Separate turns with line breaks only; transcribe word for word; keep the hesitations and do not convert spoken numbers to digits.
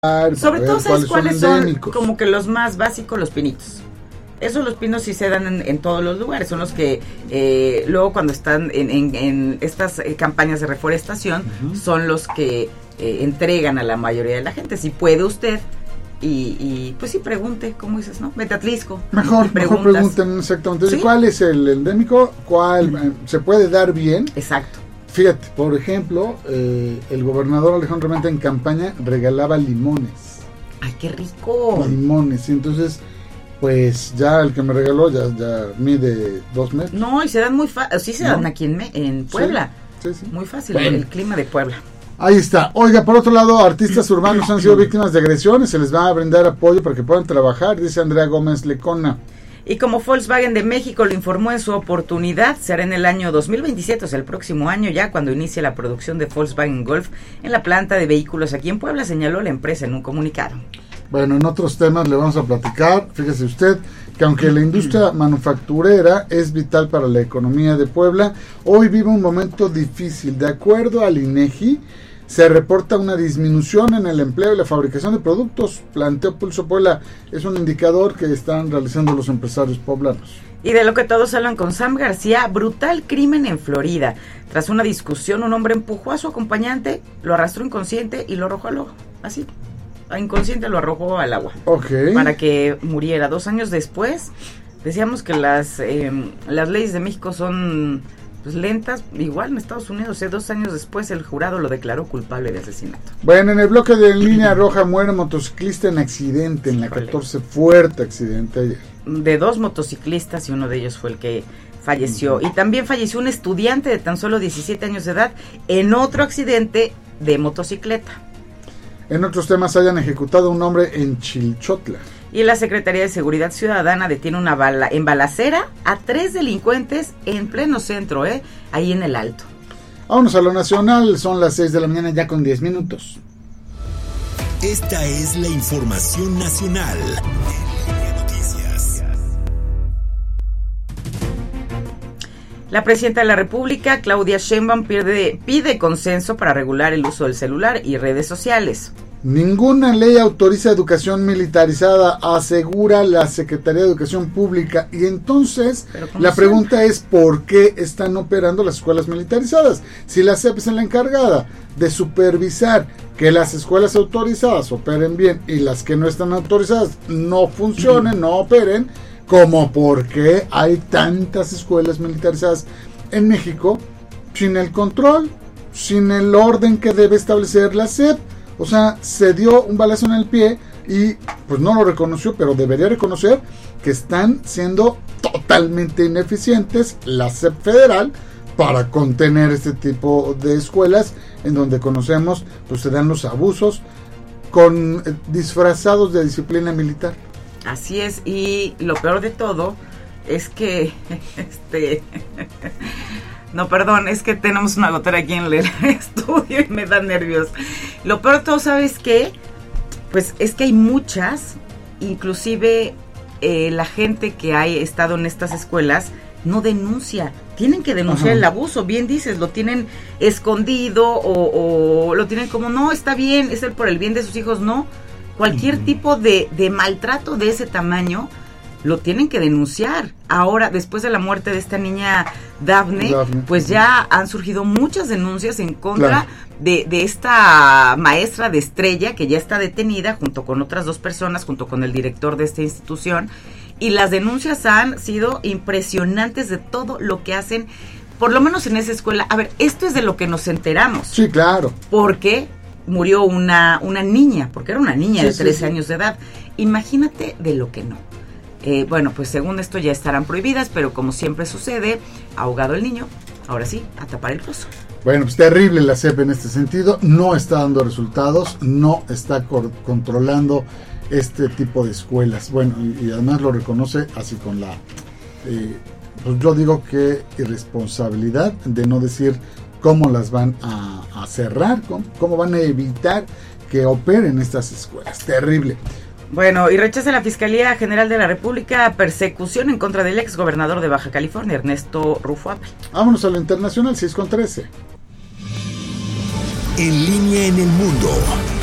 Sobre todo, ¿sabes cuáles son? Como que los más básicos, los pinitos. Esos los pinos sí se dan en, en todos los lugares, son los que eh, luego cuando están en, en, en estas eh, campañas de reforestación, uh-huh. son los que eh, entregan a la mayoría de la gente. Si puede usted, y, y pues sí pregunte, ¿cómo dices, no? Vete a Atlisco.
Mejor, mejor pregunten exactamente. ¿Sí? ¿Cuál es el endémico? ¿Cuál uh-huh. se puede dar bien?
Exacto.
Fíjate, por ejemplo, eh, el gobernador Alejandro Armenta en campaña regalaba limones.
¡Ay, qué rico!
Limones, y entonces... Pues ya el que me regaló ya, ya mide dos metros.
No, y se dan muy fácil, sí se dan ¿no? aquí en, Me en Puebla.
Sí, sí, sí.
Muy fácil,
bueno.
el clima de Puebla.
Ahí está. Oiga, por otro lado, artistas urbanos han sido víctimas de agresiones, se les va a brindar apoyo para que puedan trabajar, dice Andrea Gómez Lecona.
Y como Volkswagen de México lo informó en su oportunidad, se hará en el año dos mil veintisiete, o sea, el próximo año ya, cuando inicie la producción de Volkswagen Golf en la planta de vehículos aquí en Puebla, señaló la empresa en un comunicado.
Bueno, en otros temas le vamos a platicar, fíjese usted, que aunque la industria manufacturera es vital para la economía de Puebla, hoy vive un momento difícil. De acuerdo al INEGI, se reporta una disminución en el empleo y la fabricación de productos. Planteó Pulso Puebla, es un indicador que están realizando los empresarios poblanos.
Y de lo que todos hablan con Sam García, brutal crimen en Florida. Tras una discusión, un hombre empujó a su acompañante, lo arrastró inconsciente y lo arrojó al agua. Así, inconsciente lo arrojó al agua.
Okay.
Para que muriera. Dos años después, decíamos que las eh, las leyes de México son pues lentas, igual en Estados Unidos, eh, dos años después el jurado lo declaró culpable de asesinato.
Bueno, en el bloque de Línea Roja muere motociclista en accidente, en la catorce, fuerte accidente ayer.
De dos motociclistas y uno de ellos fue el que falleció. Uh-huh. Y también falleció un estudiante de tan solo diecisiete años de edad en otro accidente de motocicleta.
En otros temas, hayan ejecutado a un hombre en Chilchotla.
Y la Secretaría de Seguridad Ciudadana detiene una bala en balacera a tres delincuentes en pleno centro, ¿eh? Ahí en el Alto.
Vámonos a lo nacional, son las seis de la mañana ya con diez minutos.
Esta es la información nacional en Línea Noticias.
La presidenta de la República, Claudia Sheinbaum, pide, pide consenso para regular el uso del celular y redes sociales.
Ninguna ley autoriza educación militarizada, asegura la Secretaría de Educación Pública. Y entonces la pregunta siempre es ¿por qué están operando las escuelas militarizadas? Si la S E P es la encargada de supervisar que las escuelas autorizadas operen bien y las que no están autorizadas no funcionen, no operen, como por qué hay tantas escuelas militarizadas en México sin el control, sin el orden que debe establecer la S E P. O sea, se dio un balazo en el pie y pues no lo reconoció, pero debería reconocer que están siendo totalmente ineficientes la S E P federal para contener este tipo de escuelas en donde conocemos, pues se dan los abusos con eh, disfrazados de disciplina militar.
Así es, y lo peor de todo es que este no, perdón, es que tenemos una gotera aquí en el estudio y me da nervios. Lo peor de todo, ¿sabes qué? Pues es que hay muchas, inclusive eh, la gente que ha estado en estas escuelas no denuncia. Tienen que denunciar Ajá. el abuso, bien dices, lo tienen escondido o, o lo tienen como, no, está bien, es el por el bien de sus hijos, no. Cualquier uh-huh. tipo de, de maltrato de ese tamaño lo tienen que denunciar. Ahora, después de la muerte de esta niña Dafne, Dafne. pues ya han surgido muchas denuncias en contra claro. de, de esta maestra de Estrella, que ya está detenida, junto con otras dos personas, junto con el director de esta institución, y las denuncias han sido impresionantes de todo lo que hacen, por lo menos en esa escuela. A ver, esto es de lo que nos enteramos.
Sí, claro.
Porque murió una, una niña, porque era una niña sí, de trece sí, sí. años de edad. Imagínate de lo que no. Eh, bueno, pues según esto ya estarán prohibidas, pero como siempre sucede, ahogado el niño, ahora sí, a tapar el pozo.
Bueno, pues terrible la S E P en este sentido, no está dando resultados, no está cor- controlando este tipo de escuelas. Bueno, y, y además lo reconoce así con la, eh, pues yo digo que irresponsabilidad de no decir cómo las van a, a cerrar, cómo, cómo van a evitar que operen estas escuelas. Terrible.
Bueno, y rechaza la Fiscalía General de la República persecución en contra del ex gobernador de Baja California, Ernesto Rufo Apple.
Vámonos a lo internacional, seis con trece.
En línea en el mundo.